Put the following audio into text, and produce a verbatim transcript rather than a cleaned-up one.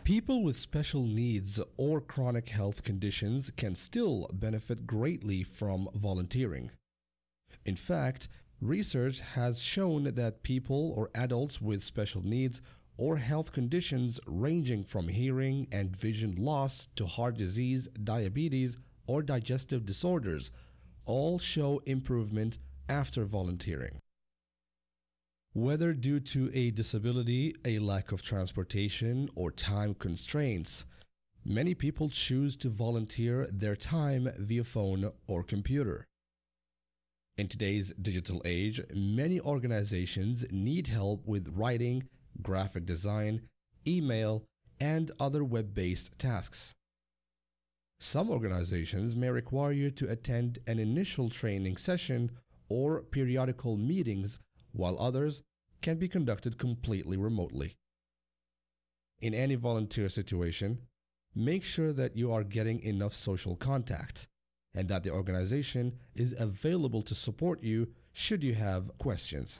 People with special needs or chronic health conditions can still benefit greatly from volunteering. In fact, research has shown that people or adults with special needs or health conditions ranging from hearing and vision loss to heart disease, diabetes, or digestive disorders all show improvement after volunteering. Whether due to a disability, a lack of transportation, or time constraints, many people choose to volunteer their time via phone or computer. In today's digital age, many organizations need help with writing, graphic design, email, and other web-based tasks. Some organizations may require you to attend an initial training session or periodical meetings, while others can be conducted completely remotely. In any volunteer situation, make sure that you are getting enough social contact and that the organization is available to support you should you have questions.